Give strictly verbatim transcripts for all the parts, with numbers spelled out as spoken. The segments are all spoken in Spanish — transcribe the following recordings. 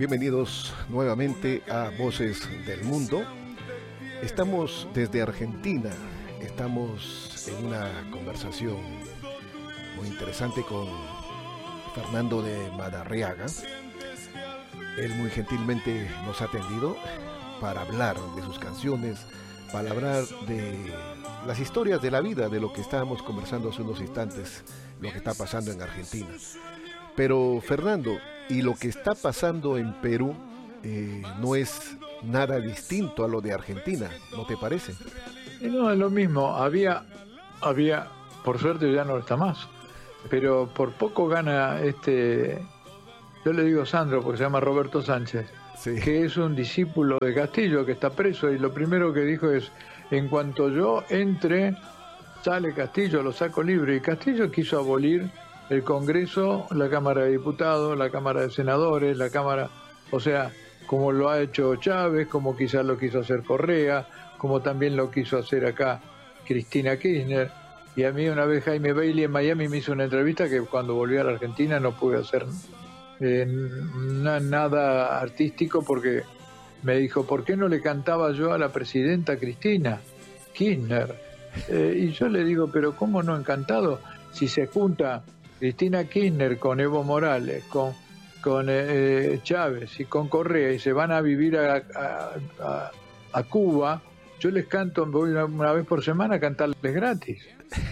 Bienvenidos nuevamente a Voces del Mundo. Estamos desde Argentina, estamos en una conversación muy interesante con Fernando de Madariaga. Él muy gentilmente nos ha atendido para hablar de sus canciones, para hablar de las historias de la vida, de lo que estábamos conversando hace unos instantes, lo que está pasando en Argentina. Pero Fernando, y lo que está pasando en Perú eh, no es nada distinto a lo de Argentina, ¿no te parece? No, es lo mismo. Había, había, por suerte ya no está más, pero por poco gana este, yo le digo Sandro porque se llama Roberto Sánchez, sí, que es un discípulo de Castillo, que está preso, y lo primero que dijo es: en cuanto yo entre, sale Castillo, lo saco libre. Y Castillo quiso abolir el Congreso, la Cámara de Diputados, la Cámara de Senadores, la Cámara, o sea, como lo ha hecho Chávez, como quizás lo quiso hacer Correa, como también lo quiso hacer acá Cristina Kirchner. Y a mí una vez Jaime Bailey en Miami me hizo una entrevista que cuando volví a la Argentina no pude hacer eh, na, nada artístico, porque me dijo: ¿por qué no le cantaba yo a la presidenta Cristina Kirchner? Eh, y yo le digo: pero ¿cómo no encantado? Si se junta Cristina Kirchner con Evo Morales, con, con eh, Chávez y con Correa, y se van a vivir a, a, a, a Cuba, yo les canto, voy una, una vez por semana a cantarles gratis.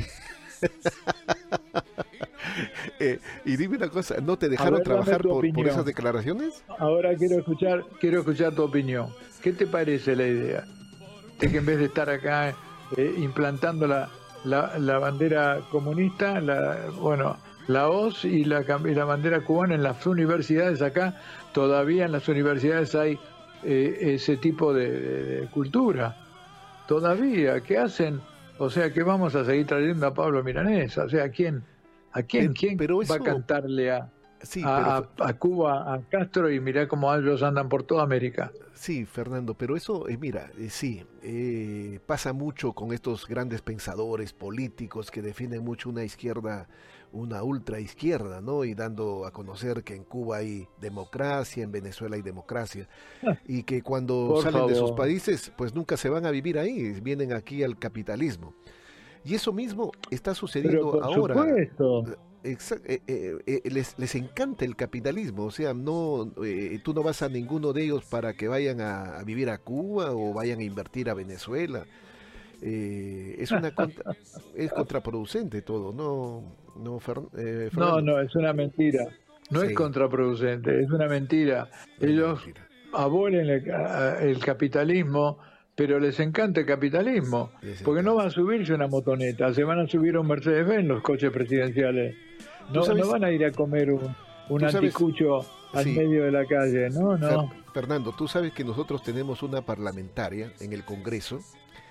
eh, y dime una cosa, ¿no te dejaron ver, trabajar por, por esas declaraciones? Ahora quiero escuchar, quiero escuchar tu opinión. ¿Qué te parece la idea de que en vez de estar acá eh, implantando la, la, la bandera comunista, la, bueno, la hoz y la, y la bandera cubana en las universidades acá, todavía en las universidades hay eh, ese tipo de, de, de cultura? Todavía, ¿qué hacen? O sea, que vamos a seguir trayendo a Pablo Milanesa. O sea, ¿a quién, a quién, pero, quién pero eso... va a cantarle a, sí, a, pero... a, a Cuba, a Castro, y mirá cómo ellos andan por toda América? Sí, Fernando, pero eso, eh, mira, eh, sí, eh, pasa mucho con estos grandes pensadores políticos que defienden mucho una izquierda, una ultra izquierda, ¿no? Y dando a conocer que en Cuba hay democracia, en Venezuela hay democracia, y que cuando Por salen favor. de sus países, pues nunca se van a vivir ahí, vienen aquí al capitalismo. Y eso mismo está sucediendo Pero por ahora. Supuesto. Exact, eh, eh, eh, les, les encanta el capitalismo, o sea, no, eh, tú no vas a ninguno de ellos para que vayan a, a vivir a Cuba o vayan a invertir a Venezuela. Eh, es una contra, es contraproducente todo, no, no, Fer, eh, no, no, es una mentira. No sí. es contraproducente, es una mentira. Es ellos mentira. abolen el, el capitalismo, pero les encanta el capitalismo, les porque encanta. No van a subirse una motoneta, se van a subir a un Mercedes-Benz los coches presidenciales. No, no van a ir a comer un, un anticucho al sí. medio de la calle, no, no. Fer, Fernando, tú sabes que nosotros tenemos una parlamentaria en el Congreso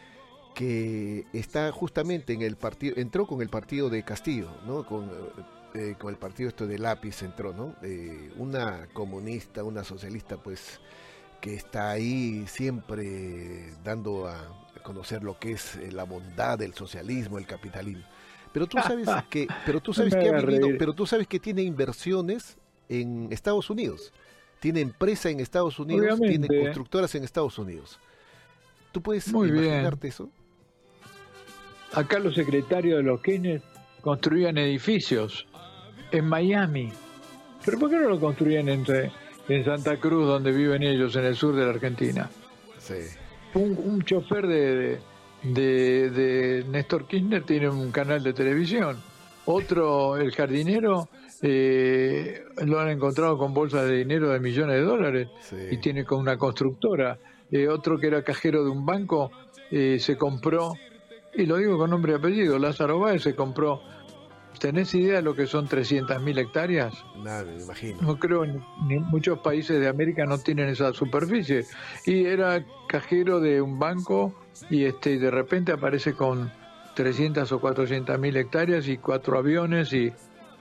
que está justamente en el partido, entró con el partido de Castillo, ¿no? Con, eh, con el partido esto de Lápiz entró, ¿no? Eh, una comunista, una socialista, pues, que está ahí siempre dando a conocer lo que es la bondad del socialismo, el capitalismo. Pero tú sabes que, pero tú sabes que ha vivido, pero tú sabes que tiene inversiones en Estados Unidos, tiene empresa en Estados Unidos, Obviamente. tiene constructoras en Estados Unidos. ¿Tú puedes Muy imaginarte bien. eso? Acá los secretarios de los Kirchner construían edificios en Miami. ¿Pero por qué no lo construían entre en Santa Cruz, donde viven ellos, en el sur de la Argentina? Sí. Un, un chofer de, de, de, de Néstor Kirchner tiene un canal de televisión. Otro, el jardinero, eh, lo han encontrado con bolsas de dinero de millones de dólares sí. y tiene con una constructora. Eh, otro que era cajero de un banco eh, se compró, y lo digo con nombre y apellido, Lázaro Báez se compró. ¿Tenés idea de lo que son trescientas mil hectáreas? Nada, me imagino. No creo, ni, ni muchos países de América no tienen esa superficie. Y era cajero de un banco y este de repente aparece con trescientas o cuatrocientas mil hectáreas y cuatro aviones y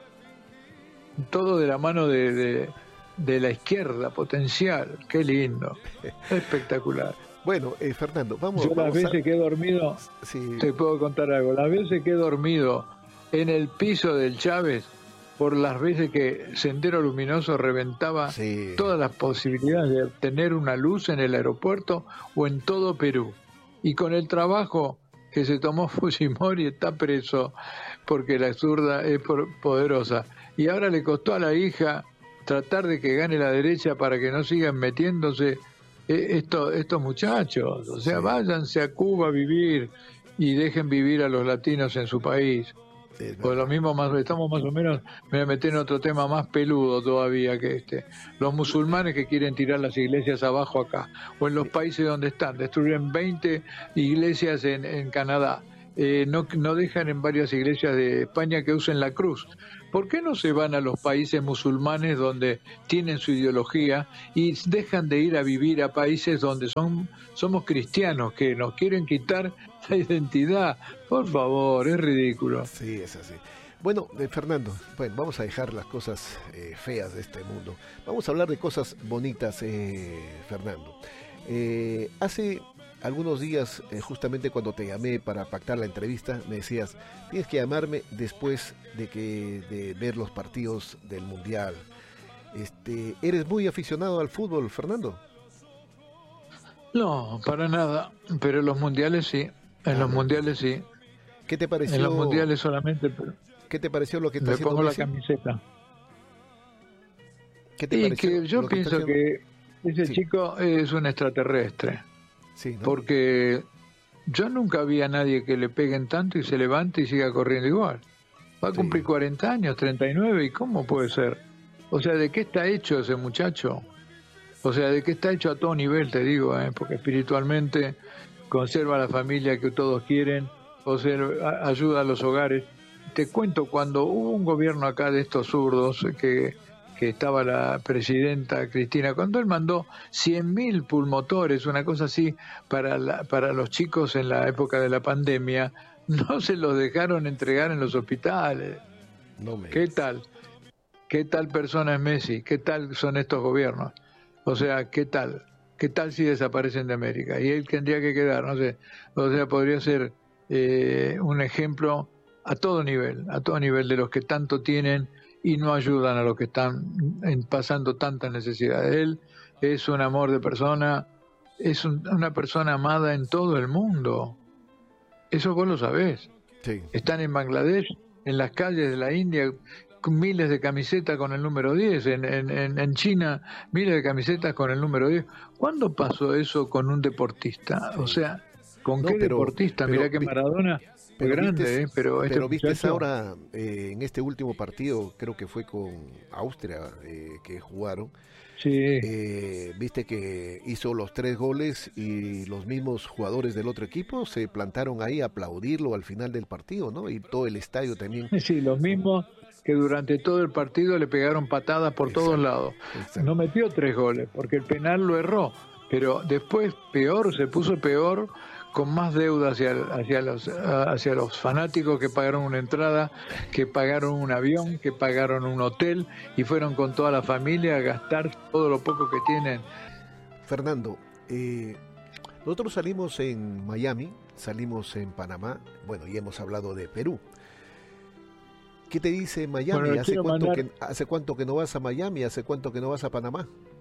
todo de la mano de, de, de la izquierda potencial. Qué lindo, espectacular. Bueno, eh, Fernando, vamos. Yo las vamos veces a... que he dormido, sí. te puedo contar algo, las veces que he dormido en el piso del Chávez, por las veces que Sendero Luminoso reventaba sí. todas las posibilidades de obtener una luz en el aeropuerto o en todo Perú. Y con el trabajo que se tomó Fujimori está preso porque la zurda es poderosa. Y ahora le costó a la hija tratar de que gane la derecha para que no sigan metiéndose estos, estos muchachos. O sea, sí. váyanse a Cuba a vivir y dejen vivir a los latinos en su país. Sí, pues lo mismo, más estamos más o menos, me voy a meter en otro tema más peludo todavía que este. Los musulmanes que quieren tirar las iglesias abajo acá, o en los países donde están, destruyen veinte iglesias en, en Canadá, eh, no, no dejan en varias iglesias de España que usen la cruz. ¿Por qué no se van a los países musulmanes donde tienen su ideología y dejan de ir a vivir a países donde son somos cristianos, que nos quieren quitar la identidad? Por favor, es ridículo. Sí, es así. Bueno, eh, Fernando, bueno, vamos a dejar las cosas eh, feas de este mundo. Vamos a hablar de cosas bonitas, eh, Fernando. Eh, hace algunos días, eh, justamente cuando te llamé para pactar la entrevista, me decías, tienes que llamarme después de que de ver los partidos del Mundial. Este, ¿eres muy aficionado al fútbol, Fernando? No, para nada, pero en los mundiales sí, en ah, los mundiales sí. ¿Qué te pareció? En los mundiales solamente, pero ¿qué te pareció lo que está haciendo Messi? Le pongo Messi? la camiseta. ¿Qué te y pareció? que yo pienso que, que ese sí. chico es un extraterrestre. Sí, ¿no? Porque yo nunca vi a nadie que le peguen tanto y se levante y siga corriendo igual. Va a cumplir sí. cuarenta años, treinta y nueve, ¿y cómo puede ser? O sea, ¿de qué está hecho ese muchacho? O sea, ¿de qué está hecho a todo nivel, te digo? ¿eh? Porque espiritualmente conserva la familia que todos quieren, o sea, ayuda a los hogares. Te cuento, cuando hubo un gobierno acá de estos zurdos, que, que estaba la presidenta Cristina, cuando él mandó cien mil pulmotores, una cosa así, para, la, para los chicos en la época de la pandemia, no se los dejaron entregar en los hospitales. No me... ¿Qué tal? ¿Qué tal persona es Messi? ¿Qué tal son estos gobiernos? O sea, ¿qué tal? ¿Qué tal si desaparecen de América? Y él tendría que quedar, no sé. O sea, podría ser eh, un ejemplo a todo nivel, a todo nivel de los que tanto tienen y no ayudan a los que están en, pasando tantas necesidades. Él es un amor de persona, es un, una persona amada en todo el mundo. Eso vos lo sabés. Sí. Están en Bangladesh, en las calles de la India, miles de camisetas con el número diez, en, en, en China miles de camisetas con el número diez. ¿Cuándo pasó eso con un deportista? O sea, ¿con no, qué pero, deportista? Pero, Mirá que Maradona fue grande, vistes, eh, pero este Pero viste muchacho... ahora, eh, en este último partido, creo que fue con Austria, eh, que jugaron, sí. eh, viste que hizo los tres goles y los mismos jugadores del otro equipo se plantaron ahí a aplaudirlo al final del partido, ¿no? Y todo el estadio también. Sí, los mismos que durante todo el partido le pegaron patadas por exacto, todos lados. Exacto. No metió tres goles, porque el penal lo erró, pero después peor, se puso peor, con más deuda hacia, hacia, los, hacia los fanáticos que pagaron una entrada, que pagaron un avión, que pagaron un hotel, y fueron con toda la familia a gastar todo lo poco que tienen. Fernando, eh, nosotros salimos en Miami, salimos en Panamá, bueno, y hemos hablado de Perú. ¿Qué te dice Miami? Bueno, ¿Hace, cuánto mandar... que, ¿Hace cuánto que no vas a Miami? ¿Hace cuánto que no vas a Panamá?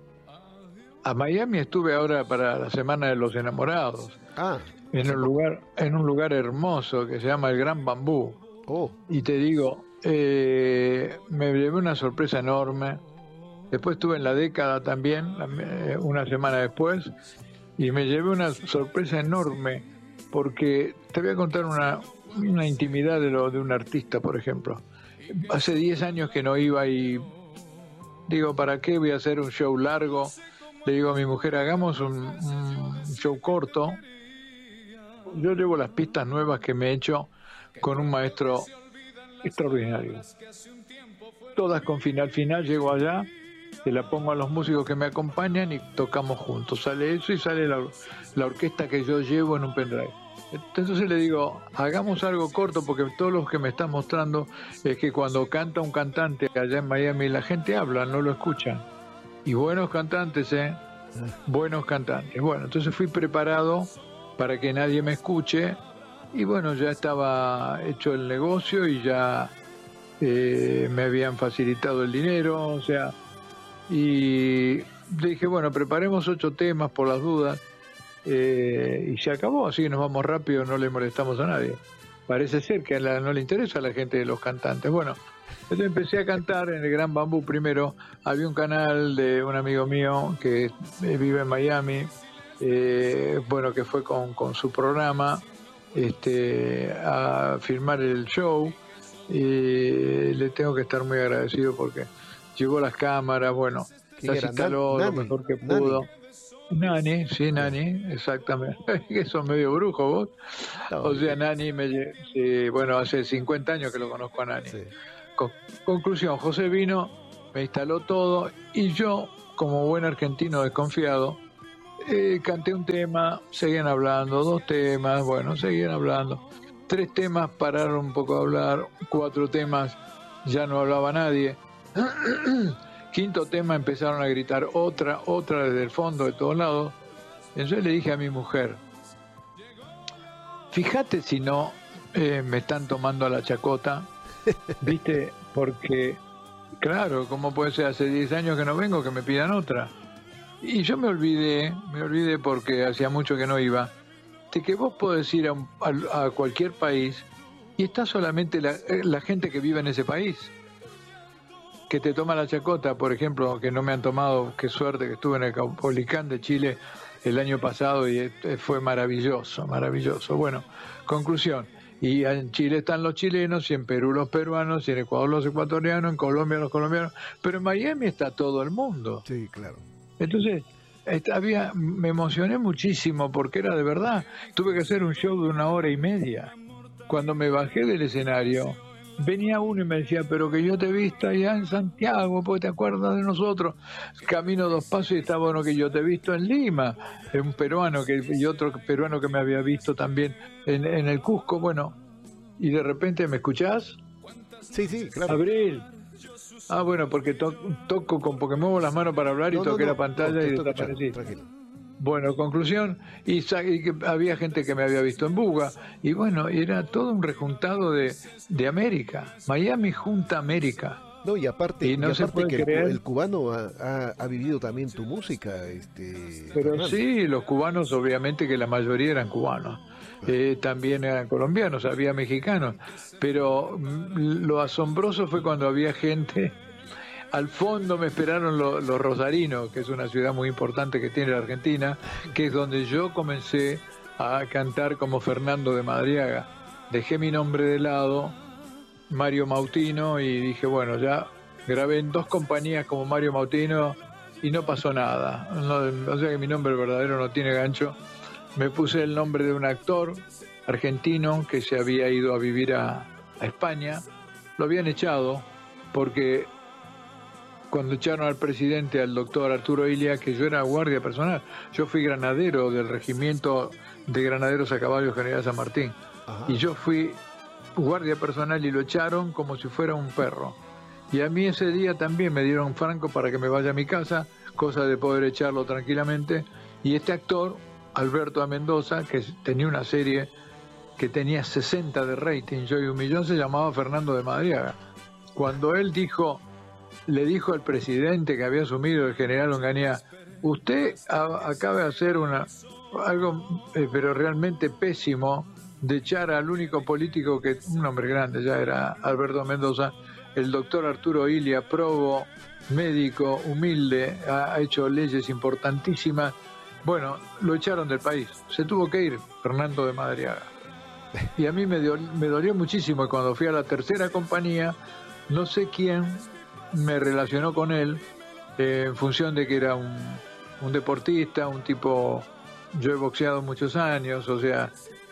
A Miami estuve ahora para la Semana de los Enamorados. Ah. En un lugar, en un lugar hermoso que se llama el Gran Bambú. Oh. Y te digo, eh, me llevé una sorpresa enorme. Después estuve en la década también, una semana después, y me llevé una sorpresa enorme, porque te voy a contar una, una intimidad de, lo, de un artista, por ejemplo. Hace diez años que no iba y digo, ¿para qué voy a hacer un show largo? Le digo a mi mujer, hagamos un, un show corto. Yo llevo las pistas nuevas que me he hecho con un maestro extraordinario. Todas con final final, llego allá, se la pongo a los músicos que me acompañan y tocamos juntos. Sale eso y sale la, la orquesta que yo llevo en un pendrive. Entonces le digo, hagamos algo corto, porque todos los que me están mostrando es que cuando canta un cantante allá en Miami la gente habla, no lo escuchan. Y buenos cantantes, ¿eh? Buenos cantantes. Bueno, entonces fui preparado para que nadie me escuche y bueno, ya estaba hecho el negocio y ya eh, me habían facilitado el dinero, o sea, y dije, bueno, preparemos ocho temas por las dudas, eh, y se acabó, así que nos vamos rápido, no le molestamos a nadie. Parece ser que a la, no le interesa a la gente de los cantantes. Bueno, entonces empecé a cantar en el Gran Bambú primero. Había un canal de un amigo mío que vive en Miami, eh, bueno, que fue con, con su programa este, a filmar el show, y le tengo que estar muy agradecido porque llevó las cámaras, bueno, las instaló lo mejor que pudo. Nani, sí, Nani, exactamente. Que son medio brujos vos. No, o sea, Nani, me, sí, bueno, hace cincuenta años que lo conozco a Nani. Sí. Con, conclusión, José vino, me instaló todo y yo, como buen argentino desconfiado, eh, canté un tema, seguían hablando, dos temas, bueno, seguían hablando. Tres temas pararon un poco a hablar, cuatro temas ya no hablaba nadie. Quinto tema empezaron a gritar otra, otra desde el fondo, de todos lados. Entonces le dije a mi mujer, fíjate si no eh, me están tomando a la chacota, ¿viste? Porque, claro, ¿cómo puede ser? Hace diez años que no vengo, que me pidan otra. Y yo me olvidé, me olvidé porque hacía mucho que no iba, de que vos podés ir a, un, a, a cualquier país y está solamente la, la gente que vive en ese país, que te toma la chacota, por ejemplo, que no me han tomado, qué suerte que estuve en el Caupolicán de Chile el año pasado y fue maravilloso, maravilloso. Bueno, conclusión, y en Chile están los chilenos, y en Perú los peruanos, y en Ecuador los ecuatorianos, en Colombia los colombianos, pero en Miami está todo el mundo. Sí, claro. Entonces, había, me emocioné muchísimo porque era de verdad, tuve que hacer un show de una hora y media. Cuando me bajé del escenario, venía uno y me decía, pero que yo te he visto allá en Santiago, porque te acuerdas de nosotros. Camino dos pasos y estaba uno que yo te he visto en Lima, un peruano que, y otro peruano que me había visto también en, en el Cusco. Bueno, y de repente, ¿me escuchás? Sí, sí, claro. Abril. Ah, bueno, porque to, toco con, porque muevo las manos para hablar y no, toqué no, no, la pantalla no, y desaparecí. Bueno, conclusión, y, y que había gente que me había visto en Buga, y bueno, era todo un rejuntado de, de América. Miami junta América. No, y aparte, y no y aparte se puede que creer. El, el cubano ha, ha, ha vivido también tu música. Este, Pero Fernando. Sí, los cubanos, obviamente que la mayoría eran cubanos. Eh, también eran colombianos, había mexicanos. Pero lo asombroso fue cuando había gente. Al fondo me esperaron los, los rosarinos, que es una ciudad muy importante que tiene la Argentina, que es donde yo comencé a cantar como Fernando de Madariaga. Dejé mi nombre de lado, Mario Mautino, y dije, bueno, ya grabé en dos compañías como Mario Mautino y no pasó nada. No, o sea que mi nombre verdadero no tiene gancho. Me puse el nombre de un actor argentino que se había ido a vivir a, a España. Lo habían echado porque cuando echaron al presidente, al doctor Arturo Illia, que yo era guardia personal, yo fui granadero del regimiento de granaderos a caballo General San Martín. Ajá. Y yo fui guardia personal y lo echaron como si fuera un perro. Y a mí ese día también me dieron franco para que me vaya a mi casa, cosa de poder echarlo tranquilamente. Y este actor, Alberto A. Mendoza, que tenía una serie que tenía sesenta de rating, yo y un millón, se llamaba Fernando de Madariaga. Cuando él dijo... le dijo al presidente que había asumido, el general Onganía, usted a, acaba de hacer una algo eh, pero realmente pésimo, de echar al único político que, un hombre grande ya era Alberto Mendoza, el doctor Arturo Illia, probo, médico, humilde, ha, ha hecho leyes importantísimas. Bueno, lo echaron del país, se tuvo que ir Fernando de Madariaga. Y a mí me, dio, me dolió muchísimo, y cuando fui a la tercera compañía, no sé quién me relacionó con él eh, en función de que era un, un deportista, un tipo, yo he boxeado muchos años, o sea,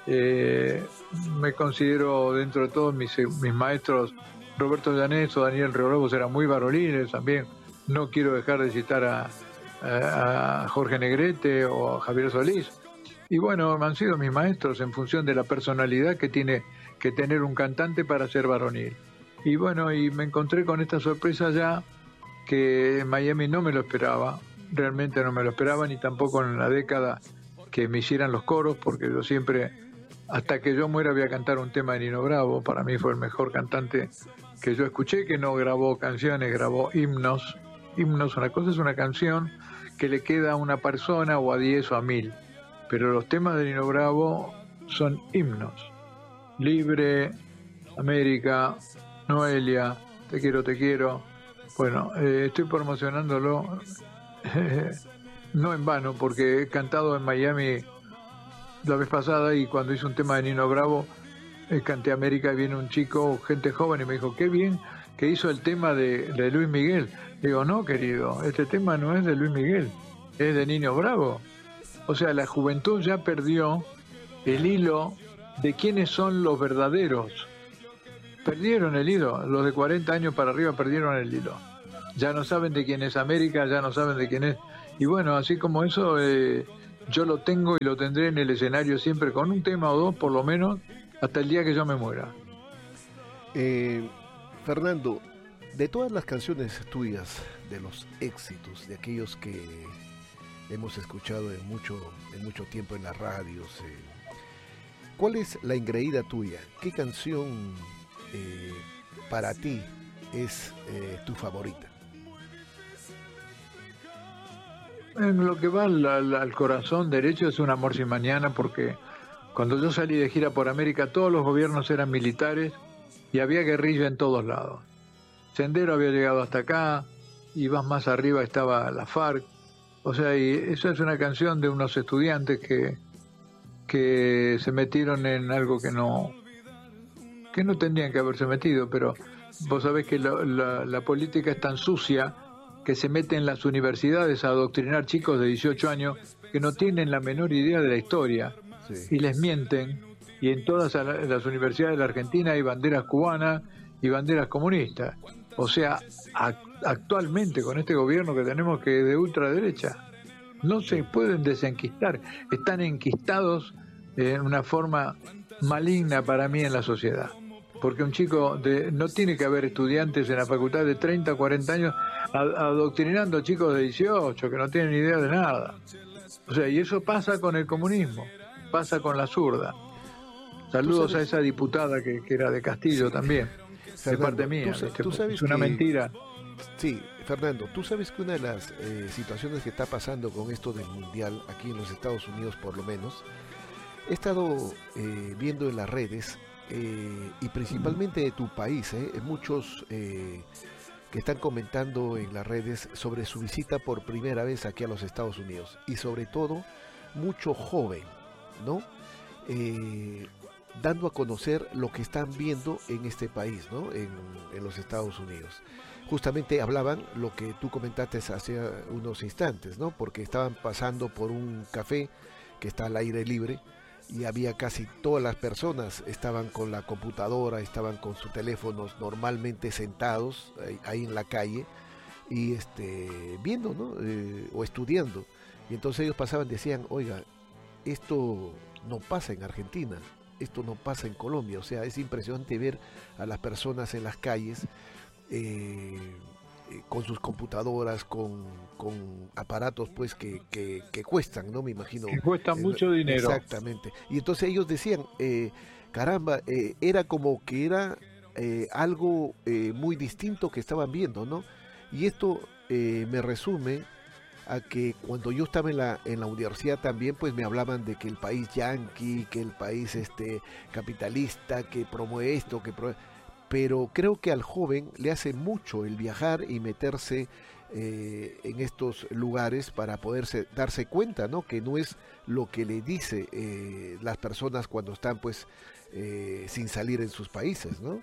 eh, me considero dentro de todos mis, mis maestros, Roberto Llanés o Daniel Reolobos eran muy varoniles también. No quiero dejar de citar a, a, a Jorge Negrete o a Javier Solís. Y bueno, han sido mis maestros en función de la personalidad que tiene que tener un cantante para ser varonil. Y bueno, y me encontré con esta sorpresa ya, que en Miami no me lo esperaba, realmente no me lo esperaba, ni tampoco en la década que me hicieran los coros, porque yo siempre, hasta que yo muera, voy a cantar un tema de Nino Bravo. Para mí fue el mejor cantante que yo escuché, que no grabó canciones, grabó himnos. Himnos, una cosa es una canción que le queda a una persona o a diez o a mil, pero los temas de Nino Bravo son himnos. Libre, América, Noelia, Te quiero, te quiero. Bueno, eh, estoy promocionándolo eh, no en vano, porque he cantado en Miami la vez pasada y cuando hice un tema de Nino Bravo, eh, canté América y viene un chico, gente joven, y me dijo, qué bien que hizo el tema de, de Luis Miguel. Digo, no, querido, este tema no es de Luis Miguel, es de Nino Bravo. O sea, la juventud ya perdió el hilo de quiénes son los verdaderos. Perdieron el hilo, los de cuarenta años para arriba perdieron el hilo. Ya no saben de quién es América, ya no saben de quién es. Y bueno, así como eso, eh, yo lo tengo y lo tendré en el escenario siempre con un tema o dos, por lo menos, hasta el día que yo me muera. Eh, Fernando, de todas las canciones tuyas, de los éxitos, de aquellos que hemos escuchado en mucho, en mucho tiempo en las radios, eh, ¿cuál es la engreída tuya? ¿Qué canción eh, para ti es eh, tu favorita? En lo que va al, al, al corazón derecho es Un amor sin mañana, porque cuando yo salí de gira por América todos los gobiernos eran militares y había guerrilla en todos lados. Sendero había llegado hasta acá, y más más arriba estaba la FARC. O sea, y esa es una canción de unos estudiantes que, que se metieron en algo que no, que no tendrían que haberse metido, pero vos sabés que la, la, la política es tan sucia que se mete en las universidades a adoctrinar chicos de dieciocho años que no tienen la menor idea de la historia, sí. Y les mienten, y en todas las universidades de la Argentina hay banderas cubanas y banderas comunistas. O sea, actualmente con este gobierno que tenemos, que es de ultraderecha, no se pueden desenquistar, están enquistados en una forma maligna para mí en la sociedad, porque un chico de, no tiene que haber estudiantes en la facultad de treinta, cuarenta años adoctrinando a chicos de dieciocho que no tienen idea de nada. O sea, y eso pasa con el comunismo, pasa con la zurda. Saludos a esa diputada que, que era de Castillo, sí. También. De parte mía, tú, tú sabes es una que, mentira. Sí, Fernando, tú sabes que una de las eh, situaciones que está pasando con esto del mundial, aquí en los Estados Unidos por lo menos, he estado eh, viendo en las redes, eh, y principalmente de tu país, eh, muchos eh, que están comentando en las redes sobre su visita por primera vez aquí a los Estados Unidos, y sobre todo, mucho joven, ¿no? Eh, dando a conocer lo que están viendo en este país, ¿no? En, en los Estados Unidos. Justamente hablaban lo que tú comentaste hace unos instantes, ¿no? Porque estaban pasando por un café que está al aire libre y había casi todas las personas, estaban con la computadora, estaban con sus teléfonos normalmente sentados ahí, ahí en la calle y este, viendo, ¿no? Eh, o estudiando. Y entonces ellos pasaban y decían, oiga, esto no pasa en Argentina, esto no pasa en Colombia. O sea, es impresionante ver a las personas en las calles eh, eh, con sus computadoras, con, con aparatos pues que, que, que cuestan, ¿no? Me imagino. Que cuestan eh, mucho dinero. Exactamente. Y entonces ellos decían, eh, caramba, eh, era como que era eh, algo eh, muy distinto que estaban viendo, ¿no? Y esto eh, me resume a que cuando yo estaba en la en la universidad también pues me hablaban de que el país yanqui, que el país este capitalista, que promueve esto, que promueve... pero creo que al joven le hace mucho el viajar y meterse eh, en estos lugares para poderse darse cuenta, ¿no? Que no es lo que le dice eh, las personas cuando están pues eh, sin salir en sus países, ¿no?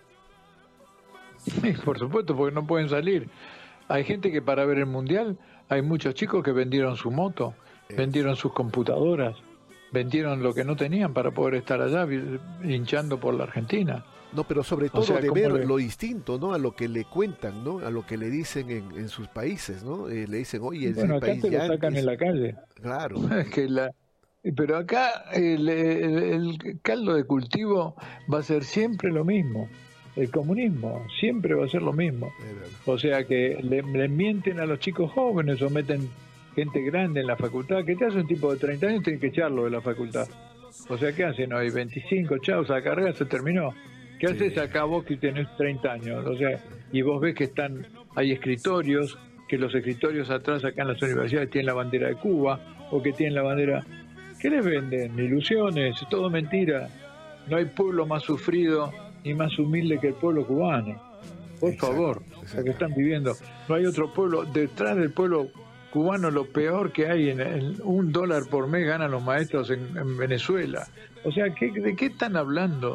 Sí, por supuesto, porque no pueden salir. Hay gente que para ver el mundial, hay muchos chicos que vendieron su moto, eh. vendieron sus computadoras, vendieron lo que no tenían para poder estar allá hinchando por la Argentina. No, pero sobre todo o sea, de ver le... lo distinto, ¿no? A lo que le cuentan, ¿no? A lo que le dicen en, en sus países, ¿no? Eh, le dicen, oye, es bueno, el acá país te ya... lo sacan es... en la calle. Claro. Es que la... Pero acá el, el, el caldo de cultivo va a ser siempre lo mismo. El comunismo siempre va a ser lo mismo. O sea que le, le mienten a los chicos jóvenes o meten gente grande en la facultad. ¿Qué te hace un tipo de treinta años? Tiene que echarlo de la facultad. O sea, ¿qué hacen hoy? veinticinco, chao, esa carrera se terminó. ¿Qué sí. haces acá vos que tenés treinta años? O sea, y vos ves que están, hay escritorios, que los escritorios atrás acá en las universidades tienen la bandera de Cuba, o que tienen la bandera... ¿Qué les venden? Ilusiones, es todo mentira. No hay pueblo más sufrido ni más humilde que el pueblo cubano. Por exacto, favor, lo que están viviendo. No hay otro pueblo, detrás del pueblo cubano, lo peor que hay, en, en un dólar por mes ganan los maestros en, en Venezuela. O sea, ¿qué, ¿de qué están hablando?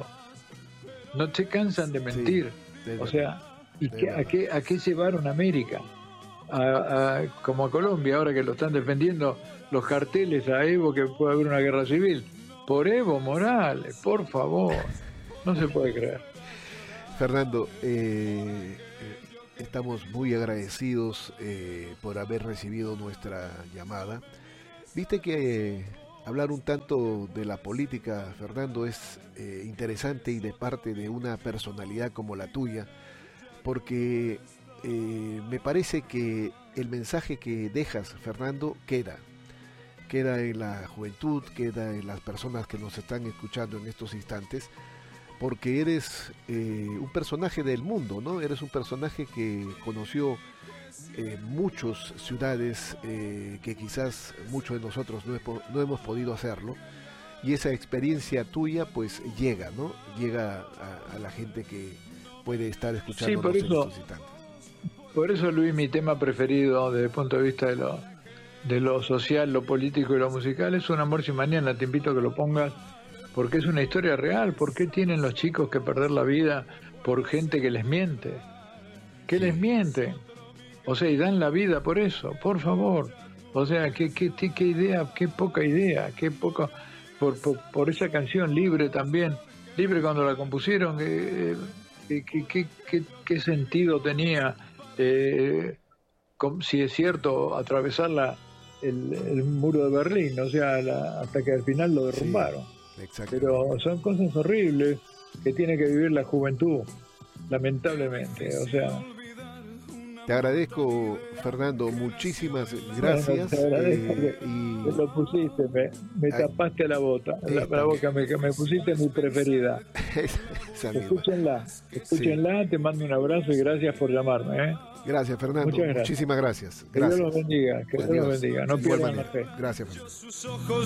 No se cansan de mentir. Sí, de o sea, ¿y qué, a, qué, a qué llevaron a América? A, a, como a Colombia, ahora que lo están defendiendo los carteles a Evo, que puede haber una guerra civil. Por Evo Morales, por favor. No se puede creer. Fernando, eh, estamos muy agradecidos eh, por haber recibido nuestra llamada. Viste que eh, hablar un tanto de la política, Fernando, es eh, interesante, y de parte de una personalidad como la tuya, porque eh, me parece que el mensaje que dejas, Fernando, queda. Queda en la juventud, queda en las personas que nos están escuchando en estos instantes, porque eres eh, un personaje del mundo, ¿no? Eres un personaje que conoció eh, muchas ciudades eh, que quizás muchos de nosotros no, he, no hemos podido hacerlo, y esa experiencia tuya pues llega, ¿no? Llega a, a la gente que puede estar escuchando sí, por eso, en estos instantes. Por eso, Luis, mi tema preferido desde el punto de vista de lo, de lo social, lo político y lo musical es Un amor sin mañana. Te invito a que lo pongas, porque es una historia real. ¿Por qué tienen los chicos que perder la vida por gente que les miente? ¿Qué les miente? O sea, y dan la vida por eso, por favor. O sea, qué, qué, qué, qué idea, qué poca idea, qué poca... Por, por, por esa canción Libre también. Libre, cuando la compusieron, ¿qué, qué, qué, qué, qué sentido tenía? Eh, si es cierto, atravesar la, el, el muro de Berlín, o sea, la, hasta que al final lo derrumbaron. Sí, pero son cosas horribles que tiene que vivir la juventud, lamentablemente. O sea, te agradezco, Fernando, muchísimas gracias. Bueno, te agradezco eh, que y... te lo pusiste, me, me ah, tapaste la, bota, la, la boca, me, me pusiste mi preferida. Escúchenla, escúchenla, sí. Te mando un abrazo y gracias por llamarme. ¿eh? Gracias, Fernando. Muchas gracias. Muchísimas gracias. Que gracias. Dios los bendiga, que Dios los bendiga. No pierdan la fe. Gracias, Fernando.